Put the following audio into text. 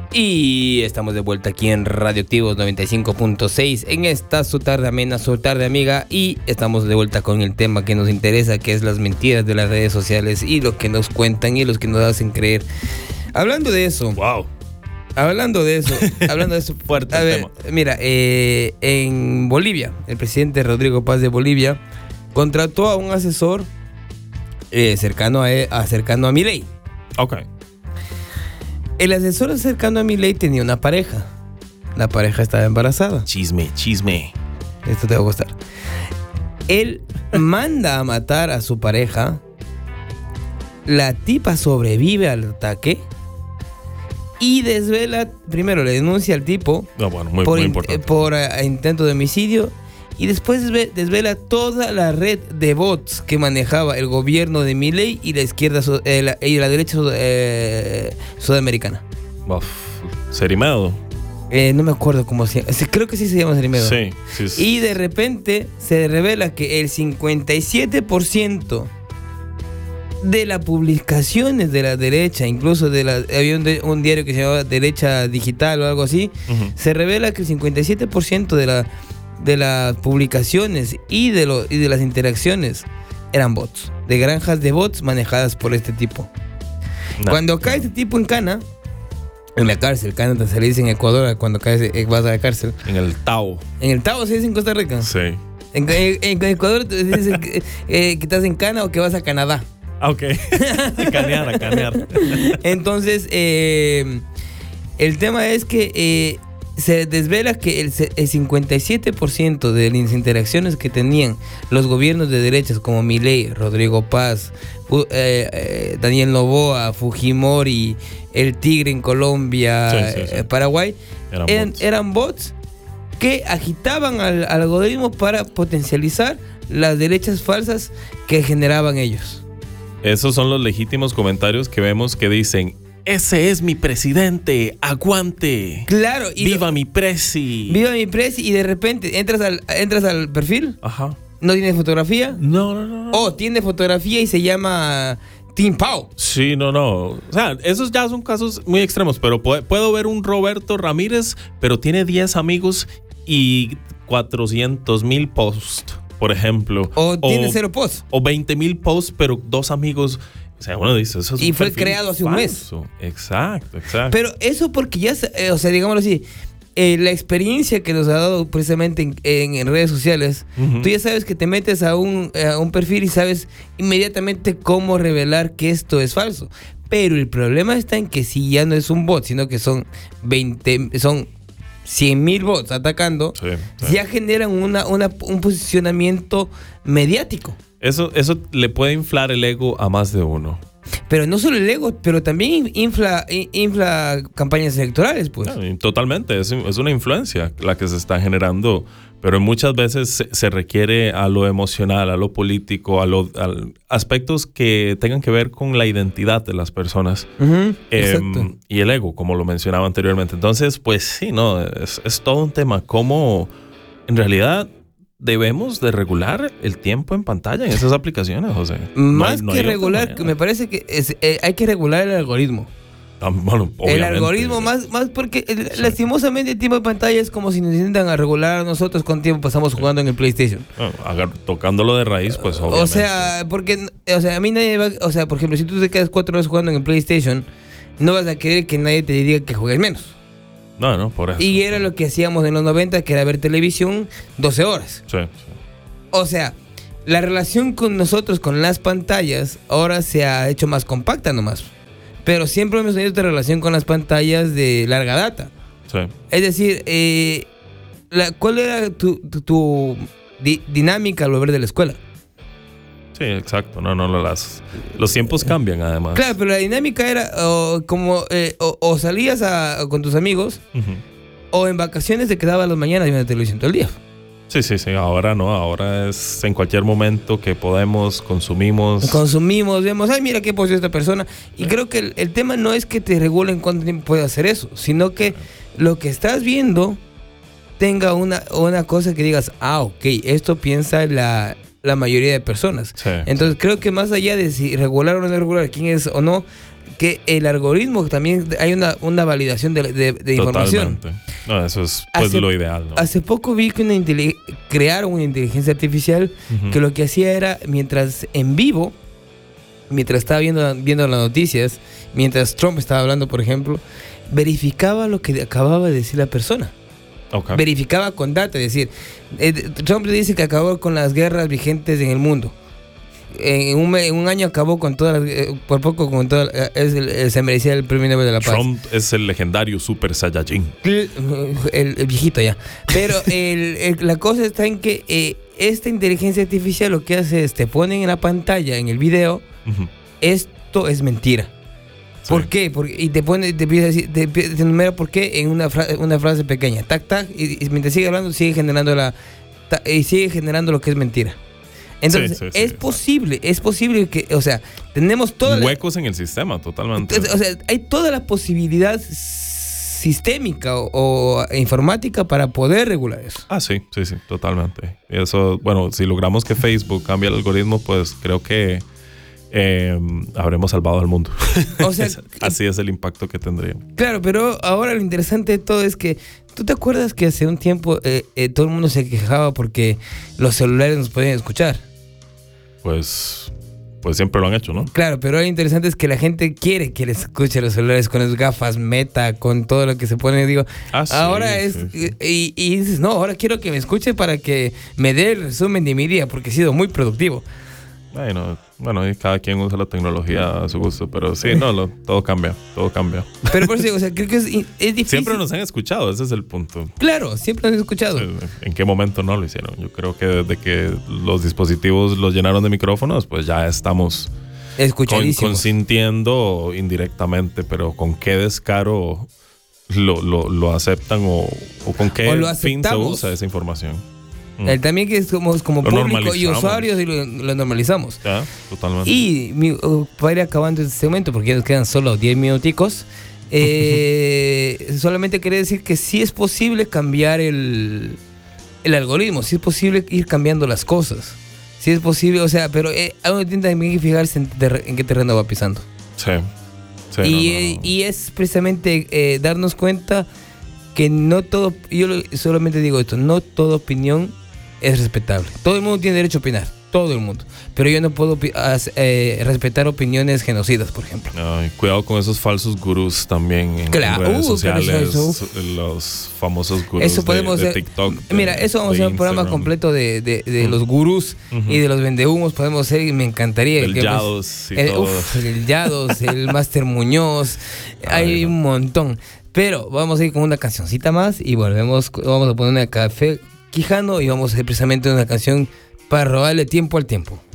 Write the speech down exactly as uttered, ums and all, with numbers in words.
Y estamos de vuelta aquí en Radioactivos noventa y cinco punto seis en esta su tarde amena, su tarde amiga, y estamos de vuelta con el tema que nos interesa, que es las mentiras de las redes sociales y lo que nos cuentan y los que nos hacen creer. Hablando de eso, wow. Hablando de eso, hablando de eso, fuerte a ver, tema. Mira, eh, en Bolivia, el presidente Rodrigo Paz de Bolivia contrató a un asesor eh, cercano a, a cercano a Milei. Ok. El asesor cercano a Milei tenía una pareja. La pareja estaba embarazada. Chisme, chisme. Esto te va a gustar. Él manda a matar a su pareja. La tipa sobrevive al ataque y desvela, primero le denuncia al tipo no, bueno, muy, por, muy in, importante. por uh, intento de homicidio, y después desve, desvela toda la red de bots que manejaba el gobierno de Milei y la izquierda eh, la, y la derecha eh, sudamericana. Uf, Serimedo. Eh, no me acuerdo cómo se llama. Creo que sí se llama Serimedo. Sí, sí, sí. Y de repente se revela que el cincuenta y siete por ciento de las publicaciones de la derecha, incluso de la, había un, de, un diario que se llamaba Derecha Digital o algo así, uh-huh. Se revela que el cincuenta y siete por ciento de, la, de las publicaciones y de, lo, y de las interacciones eran bots, de granjas de bots manejadas por este tipo. No. Cuando cae este tipo en cana, en la cárcel, cana se le dice en Ecuador cuando caes, vas a la cárcel. En el Tao. En el Tao se dice en Costa Rica. Sí. En, en, en Ecuador te dicen que, eh, que estás en cana o que vas a Canadá. Ok. Canear, a canear. Entonces, eh, el tema es que eh, se desvela que el, el cincuenta y siete por ciento de las interacciones que tenían los gobiernos de derechas como Milei, Rodrigo Paz, uh, eh, eh, Daniel Noboa, Fujimori, el Tigre en Colombia, sí, sí, sí. Eh, Paraguay, eran, eran, bots. eran bots que agitaban al, al algoritmo para potencializar las derechas falsas que generaban ellos. Esos son los legítimos comentarios que vemos que dicen: ese es mi presidente, aguante. Claro. Y viva lo, mi presi. Viva mi presi. Y de repente entras al, entras al perfil. Ajá. ¿No tiene fotografía? No, no, no. O tiene fotografía y se llama Tim Pau. Sí, no, no. O sea, esos ya son casos muy extremos, pero puedo, puedo ver un Roberto Ramírez, pero tiene diez amigos y cuatrocientos mil posts, por ejemplo. O tiene o, cero posts. O veinte mil posts, pero dos amigos. O sea, uno dice, eso es y un fue creado hace falso. un mes. Exacto, exacto. Pero eso porque ya, eh, o sea, digámoslo así, eh, la experiencia que nos ha dado precisamente en, en, en redes sociales, uh-huh. Tú ya sabes que te metes a un, a un perfil y sabes inmediatamente cómo revelar que esto es falso. Pero el problema está en que si ya no es un bot, sino que son veinte, son cien mil bots atacando, sí, sí. Ya generan una, una, un posicionamiento mediático. Eso, eso le puede inflar el ego a más de uno. Pero no solo el ego, pero también infla, infla campañas electorales, pues. No, totalmente, es, es una influencia la que se está generando, pero muchas veces se, se requiere a lo emocional, a lo político, a los aspectos que tengan que ver con la identidad de las personas. Uh-huh, eh, y el ego, como lo mencionaba anteriormente. Entonces, pues sí, no, es, es todo un tema. Cómo, en realidad, debemos de regular el tiempo en pantalla en esas aplicaciones, José. Más no hay, no que regular, me parece que es, eh, hay que regular el algoritmo. Ah, bueno, el algoritmo más, más porque el, sí. Lastimosamente el tiempo de pantalla es como si nos intentan a regular a nosotros cuánto tiempo pasamos jugando sí. en el PlayStation. Bueno, agar, tocándolo de raíz, pues obviamente. O sea, porque, o sea, a mí nadie va, o sea, por ejemplo, si tú te quedas cuatro horas jugando en el PlayStation, no vas a querer que nadie te diga que juegues menos. No, no, por eso. Y era lo que hacíamos en los noventa, que era ver televisión doce horas. Sí, sí. O sea, la relación con nosotros, con las pantallas, ahora se ha hecho más compacta nomás. Pero siempre hemos tenido esta relación con las pantallas de larga data. Sí. Es decir, eh, la, ¿cuál era tu, tu, tu di, dinámica al volver de la escuela? Sí, exacto. No, no, no, las, los tiempos cambian además. Claro, pero la dinámica era oh, como eh, o, o salías a, con tus amigos, uh-huh. O en vacaciones te quedabas las mañanas viendo televisión todo el día. Sí, sí, sí. Ahora no, ahora es en cualquier momento que podemos, consumimos. Consumimos, vemos, ay, mira qué posee esta persona. Y creo que el, el tema no es que te regulen cuánto tiempo puedes hacer eso, sino que lo que estás viendo tenga una, una cosa que digas, ah, ok, esto piensa la, la mayoría de personas. Sí, Entonces sí. Creo que más allá de si regular o no regular quién es o no, que el algoritmo también hay una, una validación de, de, de información. Totalmente. No, eso es pues hace, lo ideal, ¿no? Hace poco vi que una inteli- crearon una inteligencia artificial uh-huh. que lo que hacía era, mientras en vivo, mientras estaba viendo, viendo las noticias, mientras Trump estaba hablando, por ejemplo, verificaba lo que acababa de decir la persona. Okay. Verificaba con data, es decir, eh, Trump le dice que acabó con las guerras vigentes en el mundo. En un, en un año acabó con todas las, eh, por poco con todas, eh, es el, el, se merecía el premio Nobel de la Paz. Trump es el legendario Super Saiyajin. El, el, el viejito ya. Pero el, el, la cosa está en que eh, esta inteligencia artificial lo que hace es te ponen en la pantalla, en el video, uh-huh. esto es mentira. Sí. ¿Por qué? Porque, y te pone, te empieza a decir, te, te enumera por qué en una, fra- una frase pequeña. Tac, tac, y, y mientras sigue hablando, sigue generando la ta, y sigue generando lo que es mentira. Entonces, sí, sí, sí, es posible, exacto. es posible que, o sea, tenemos todos huecos la, en el sistema, totalmente. O sea, hay toda la posibilidad sistémica o, o informática para poder regular eso. Ah, sí, sí, sí, totalmente. Y eso, bueno, si logramos que Facebook cambie el algoritmo, pues creo que eh, habremos salvado al mundo. O sea, así es el impacto que tendría. Claro, pero ahora lo interesante de todo es que ¿tú te acuerdas que hace un tiempo eh, eh, todo el mundo se quejaba porque los celulares nos podían escuchar? Pues, pues siempre lo han hecho, ¿no? Claro, pero lo interesante es que la gente quiere que les escuche los celulares con las gafas Meta, con todo lo que se pone, digo. Ah, sí, ahora es, sí, sí. Y, y dices, no, ahora quiero que me escuche para que me dé el resumen de mi día, porque he sido muy productivo. Bueno, bueno, y cada quien usa la tecnología a su gusto, pero sí, no, lo, todo cambia, todo cambia. Pero por eso digo, o sea, creo que es, es difícil. Siempre nos han escuchado, ese es el punto. Claro, siempre nos han escuchado. ¿En qué momento no lo hicieron? Yo creo que desde que los dispositivos los llenaron de micrófonos, pues ya estamos con, consintiendo indirectamente, pero con qué descaro lo, lo, lo aceptan o, o con qué o fin se usa esa información. El también que somos como lo público y usuarios y lo, lo normalizamos. Ya, totalmente. Y mi, uh, para ir acabando este segmento, porque ya nos quedan solo diez minuticos, eh, solamente quería decir que sí es posible cambiar el, el algoritmo, sí es posible ir cambiando las cosas, sí es posible, o sea, pero eh, uno tiene también que fijarse en, ter- en qué terreno va pisando. Sí. sí y, no, no, no. Eh, y es precisamente eh, darnos cuenta que no todo, yo solamente digo esto, no toda opinión es respetable. Todo el mundo tiene derecho a opinar, todo el mundo. Pero yo no puedo eh, respetar opiniones genocidas, por ejemplo. Ay, cuidado con esos falsos gurús también en, claro. en redes uh, sociales, eso, eso. Los famosos gurús eso podemos de, de TikTok. De, mira, eso vamos a hacer un programa completo de, de, de mm. los gurús uh-huh. y de los vendehumos. Podemos hacer, y me encantaría. El que Yados. El, uf, el Yados, el Máster Muñoz. Ay, hay no. un montón. Pero vamos a ir con una cancioncita más y volvemos. Vamos a poner una café Quijano y vamos a hacer precisamente una canción para robarle tiempo al tiempo.